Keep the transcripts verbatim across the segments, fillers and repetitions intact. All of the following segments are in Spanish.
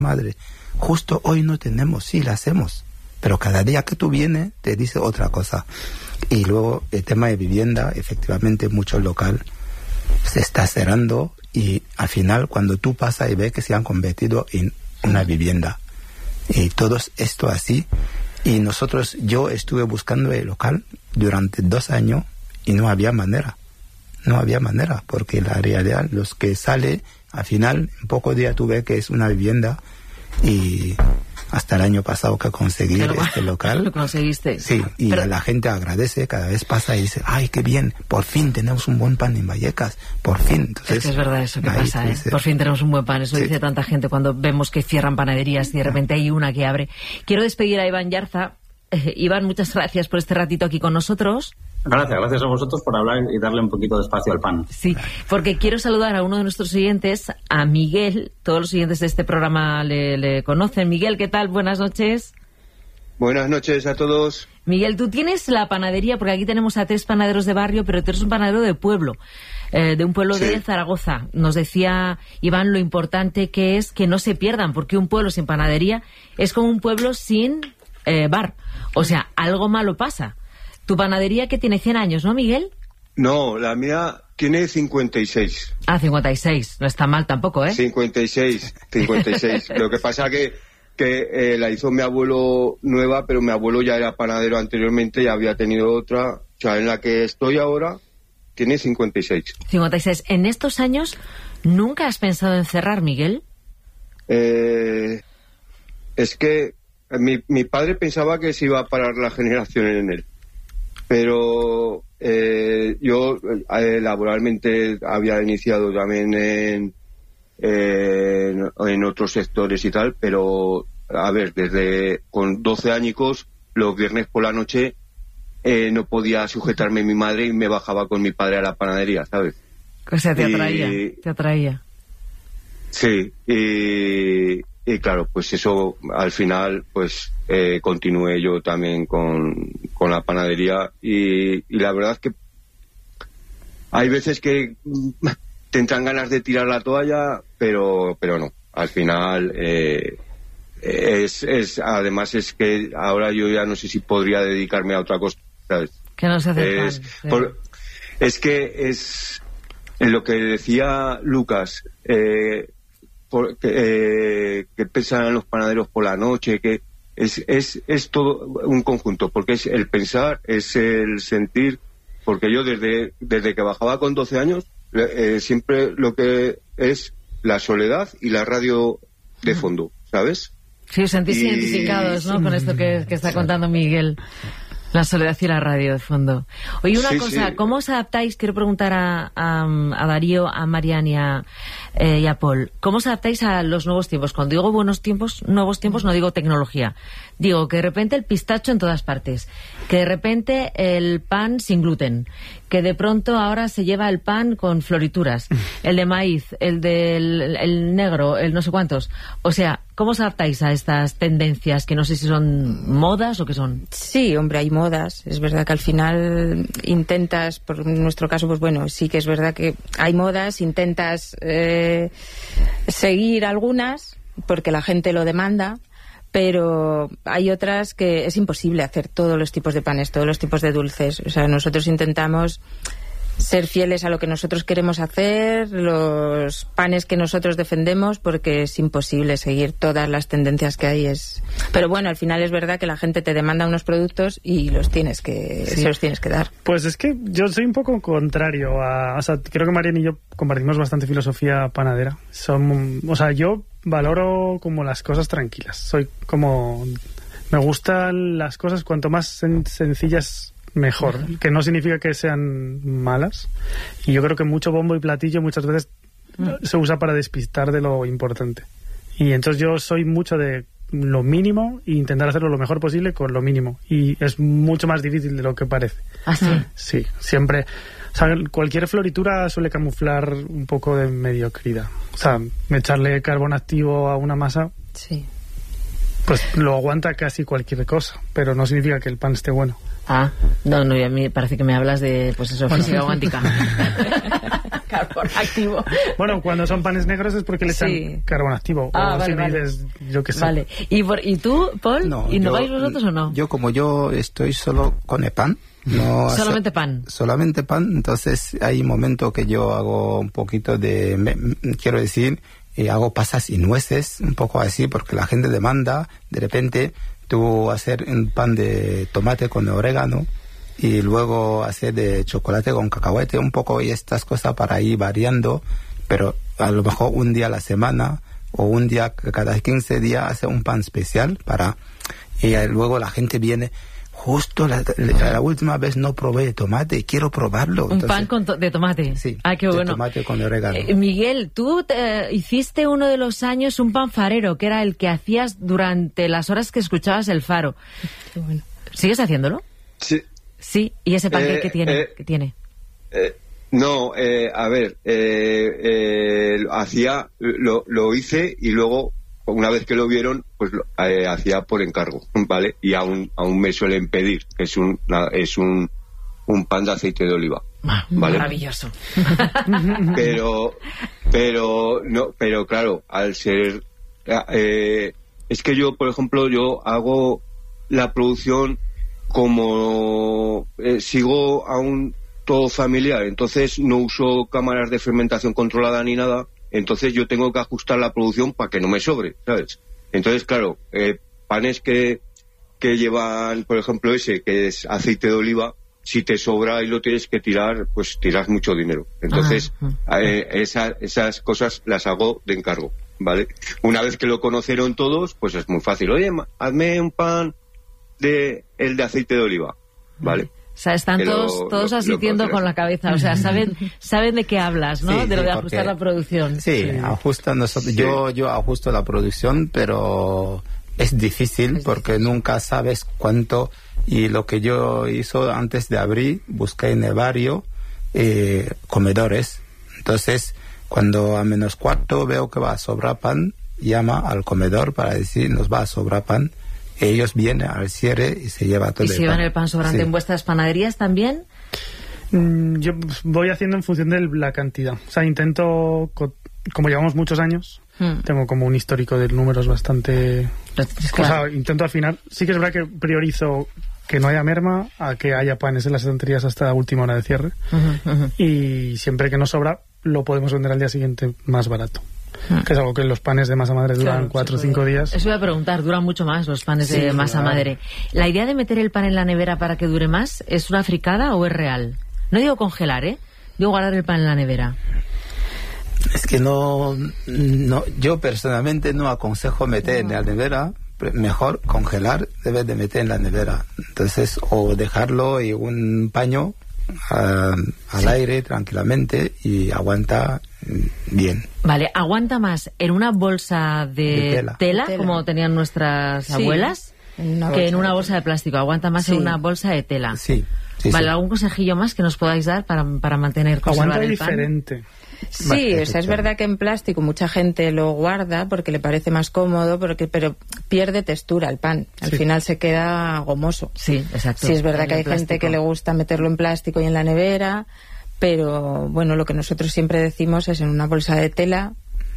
madre, justo hoy no tenemos, sí, la hacemos. Pero cada día que tú vienes te dice otra cosa. Y luego el tema de vivienda, efectivamente mucho local se está cerrando y al final cuando tú pasas y ves que se han convertido en una vivienda. Y todo esto así. Y nosotros, yo estuve buscando el local durante dos años y no había manera. No había manera, porque la realidad, los que sale, al final, en pocos días tú ves que es una vivienda y hasta el año pasado que conseguí lo, este local. Lo conseguiste. Sí, y Pero... la gente agradece, cada vez pasa y dice, ay, qué bien, por fin tenemos un buen pan en Vallecas, por fin. Entonces, es que es verdad eso que pasa, ¿eh? Por fin tenemos un buen pan, eso sí. Dice tanta gente cuando vemos que cierran panaderías y de repente hay una que abre. Quiero despedir a Iván Yarza. Eh, Iván, muchas gracias por este ratito aquí con nosotros. Gracias, gracias a vosotros por hablar y darle un poquito de espacio al pan. Sí, porque quiero saludar a uno de nuestros oyentes, a Miguel. Todos los oyentes de este programa le, le conocen. Miguel, ¿qué tal? Buenas noches. Buenas noches a todos. Miguel, tú tienes la panadería, porque aquí tenemos a tres panaderos de barrio, pero tú eres un panadero de pueblo, eh, de un pueblo sí. de Zaragoza. Nos decía Iván lo importante que es que no se pierdan, porque un pueblo sin panadería es como un pueblo sin eh, bar. O sea, algo malo pasa. Tu panadería que tiene cien años, ¿no, Miguel? No, la mía tiene cincuenta y seis. Ah, cincuenta y seis. No está mal tampoco, ¿eh? cincuenta y seis, cincuenta y seis. Lo que pasa que, que eh, la hizo mi abuelo nueva, pero mi abuelo ya era panadero anteriormente, ya había tenido otra. O sea, en la que estoy ahora tiene cincuenta y seis. cincuenta y seis. ¿En estos años nunca has pensado en cerrar, Miguel? Eh, es que mi, mi padre pensaba que se iba a parar la generación en él. Pero eh, yo eh, laboralmente había iniciado también en, eh, en, en otros sectores y tal, pero a ver, desde con doce añicos, los viernes por la noche eh, no podía sujetarme mi madre y me bajaba con mi padre a la panadería, ¿sabes? O sea, te atraía, y, te atraía. Sí, y, y claro, pues eso al final, pues eh, continué yo también con, con la panadería y, y la verdad es que hay veces que te entran ganas de tirar la toalla, pero pero no, al final eh, es, es además es que ahora yo ya no sé si podría dedicarme a otra cosa, ¿sabes? Que no se hace es, pan, sí. por, es que es en lo que decía Lucas, eh, por, que, eh, que pensan los panaderos por la noche, que es, es, es todo un conjunto, porque es el pensar, es el sentir, porque yo desde, desde que bajaba con doce años, eh, siempre lo que es la soledad y la radio de fondo, ¿sabes? Sí, os sentís y... identificados, ¿no? Con esto que, que está contando Miguel. La soledad y la radio de fondo. Oye, una sí, cosa, sí. ¿Cómo os adaptáis? Quiero preguntar a, a, a Darío, a Marian y a, eh, y a Paul. ¿Cómo os adaptáis a los nuevos tiempos? Cuando digo buenos tiempos, nuevos tiempos, no digo tecnología. Digo que de repente el pistacho en todas partes, que de repente el pan sin gluten, que de pronto ahora se lleva el pan con florituras, el de maíz, el del el negro, el no sé cuántos. O sea, ¿cómo os adaptáis a estas tendencias que no sé si son modas o qué son? Sí, hombre, hay modas. Es verdad que al final intentas, por nuestro caso, pues bueno, sí que es verdad que hay modas, intentas eh, seguir algunas porque la gente lo demanda, pero hay otras que es imposible hacer todos los tipos de panes, todos los tipos de dulces. O sea, nosotros intentamos ser fieles a lo que nosotros queremos hacer, los panes que nosotros defendemos, porque es imposible seguir todas las tendencias que hay. Es... Pero bueno, al final es verdad que la gente te demanda unos productos y los tienes que, sí. se los tienes que dar. Pues es que yo soy un poco contrario a... O sea, creo que Marian y yo compartimos bastante filosofía panadera. Son, o sea, yo valoro como las cosas tranquilas. Soy como... Me gustan las cosas cuanto más sen- sencillas... mejor, que no significa que sean malas, y yo creo que mucho bombo y platillo muchas veces mm. se usa para despistar de lo importante, y entonces yo soy mucho de lo mínimo e intentar hacerlo lo mejor posible con lo mínimo, y es mucho más difícil de lo que parece. ¿Ah, sí? Sí, siempre, o sea, cualquier floritura suele camuflar un poco de mediocridad, o sea, echarle carbón activo a una masa, sí, pues lo aguanta casi cualquier cosa, pero no significa que el pan esté bueno. Ah, no, no, y a mí parece que me hablas de, pues eso, bueno, física cuántica. Carbón activo. Bueno, cuando son panes negros es porque le echan sí. carbón activo. Ah, o vale, si me vale. dices, yo qué sé. Vale. ¿Y, por, ¿Y tú, Paul? No, ¿Innováis yo, vosotros o no? Yo, como yo estoy solo con el pan. No solamente hace, pan. Solamente pan. Entonces hay momentos que yo hago un poquito de, me, quiero decir, eh, hago pasas y nueces, un poco así, porque la gente demanda. De repente tú hacer un pan de tomate con orégano y luego hacer de chocolate con cacahuete, un poco, y estas cosas para ir variando, pero a lo mejor un día a la semana o un día cada quince días hace un pan especial para, y luego la gente viene. Justo la, la, la última vez no probé tomate, quiero probarlo. Un Entonces, pan con to de tomate. Sí, ah, qué de bueno. tomate con orégano. Eh, Miguel, tú te, hiciste uno de los años un pan farero, que era el que hacías durante las horas que escuchabas el faro. Qué bueno. ¿Sigues haciéndolo? Sí. Sí, ¿y ese pan Eh, que tiene? eh, ¿Qué tiene? Eh, no, eh, a ver, eh, eh, hacía, lo, lo hice y luego, una vez que lo vieron, pues lo, eh, hacía por encargo, ¿vale? Y aún, aún me suelen pedir, que es un, es un, un pan de aceite de oliva, ¿vale? Maravilloso. Pero, pero, no, pero claro, al ser, eh, es que yo, por ejemplo, yo hago la producción como eh, sigo aún todo familiar, entonces no uso cámaras de fermentación controlada ni nada, entonces yo tengo que ajustar la producción para que no me sobre, ¿sabes? Entonces, claro, eh, panes que, que llevan, por ejemplo, ese, que es aceite de oliva, si te sobra y lo tienes que tirar, pues tiras mucho dinero. Entonces, ah, eh, esa, esas cosas las hago de encargo, ¿vale? Una vez que lo conocieron todos, pues es muy fácil. Oye, hazme un pan de el de aceite de oliva, ¿vale? O sea, están Que todos, lo- todos lo- asistiendo lo con la cabeza. O sea, saben saben de qué hablas, ¿no? Sí, de lo sí, de porque- ajustar la producción. Sí, Sí. ajusta nosotros. Sí. Yo, yo ajusto la producción, pero es difícil Es porque difícil. nunca sabes cuánto. Y lo que yo hizo antes de abrir, busqué en el barrio eh, comedores. Entonces, cuando a menos cuarto veo que va a sobrar pan, llama al comedor para decir nos va a sobrar pan. Ellos vienen al cierre y se lleva todo ¿Y el se pan. llevan el pan sobrante Sí. en vuestras panaderías también? Mm, Yo voy haciendo en función de la cantidad. O sea, intento, co- como llevamos muchos años, Hmm. tengo como un histórico de números bastante... Es O claro. sea, intento al final... Sí que es verdad que priorizo que no haya merma a que haya panes en las estanterías hasta la última hora de cierre. Ujú, ujú. Y siempre que nos sobra, lo podemos vender al día siguiente más barato. Que es algo que los panes de masa madre duran Claro, cuatro o se cinco puede. días. Eso iba a preguntar, duran mucho más los panes Sí, de masa claro. madre. ¿La idea de meter el pan en la nevera para que dure más es una fricada o es real? No digo congelar, ¿eh? Digo guardar el pan en la nevera. Es que no, no, yo personalmente no aconsejo meter en la nevera, pre- mejor congelar, debes de meter en la nevera. Entonces, o dejarlo en un paño ah, al aire tranquilamente y aguanta mm, bien. Vale, ¿aguanta más en una bolsa de, De tela. tela, Tela. como tenían nuestras Sí, abuelas, en una que bolsa en una de bolsa de plástico? ¿Aguanta más Sí. en una bolsa de tela? Sí, sí, vale, sí. ¿algún consejillo más que nos podáis dar para, para mantener, conservar Aguanta el pan? diferente. Sí, Vale, o sea, es efectivamente. verdad que en plástico mucha gente lo guarda porque le parece más cómodo, porque, pero pierde textura el pan. Al Sí. final se queda gomoso. Sí, exacto. Sí, es verdad En que el hay gente plástico. que le gusta meterlo en plástico y en la nevera, pero bueno, lo que nosotros siempre decimos es en una bolsa de tela,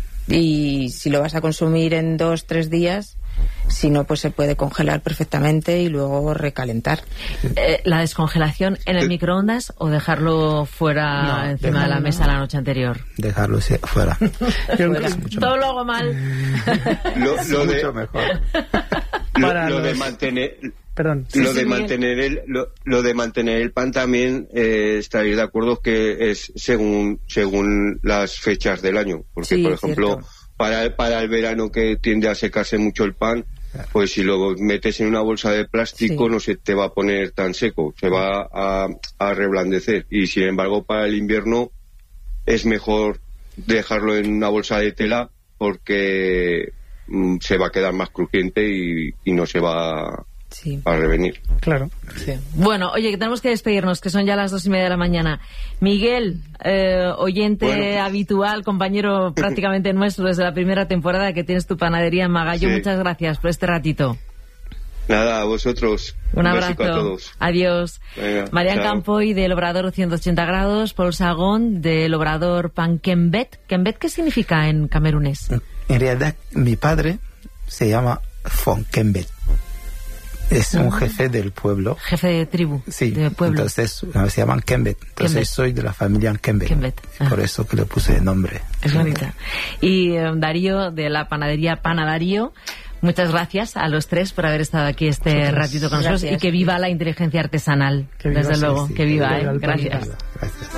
y si lo vas a consumir en dos, tres días, si no, pues se puede congelar perfectamente y luego recalentar. Eh, ¿La descongelación en el microondas o dejarlo fuera No, encima de la dejarlo. mesa la noche anterior? Dejarlo se- fuera. Yo- Fuera. Todo lo hago mal. Lo, lo de, Mucho mejor. lo, Para lo de los- mantener... Perdón. lo sí, de Miguel. mantener el lo, lo de mantener el pan también eh, estaréis de acuerdo que es según según las fechas del año, porque Sí, por es ejemplo cierto. para el, para el verano, que tiende a secarse mucho el pan, pues si lo metes en una bolsa de plástico Sí. no se te va a poner tan seco, se va a, a reblandecer, y sin embargo para el invierno es mejor dejarlo en una bolsa de tela porque mm, se va a quedar más crujiente y, y no se va Sí. a revenir. Claro. Bueno, oye, que tenemos que despedirnos, que son ya las dos y media de la mañana. Miguel, eh, oyente Bueno. habitual, compañero prácticamente nuestro desde la primera temporada que tienes tu panadería en Magallo, Sí. muchas gracias por este ratito. Nada, a vosotros. Un, Un abrazo. A todos. Adiós. Marian Campoy del Obrador ciento ochenta grados, Paul Sagón del Obrador Pan Kembet. ¿Kembet qué significa en camerunés? En realidad, mi padre se llama Fon Kembet. Es un jefe del pueblo. Jefe de tribu. Sí, de pueblo. Entonces se llaman Kembet. Entonces Kembet. Soy de la familia Kembet. Kembet. Por eso que le puse el nombre. Es bonita. Y um, Darío de la panadería Panadarío. Muchas gracias a los tres por haber estado aquí este Nosotros, ratito con nosotros y que viva la inteligencia artesanal. Que viva, desde sí, luego, sí, que viva, que viva eh. Gracias. Gracias.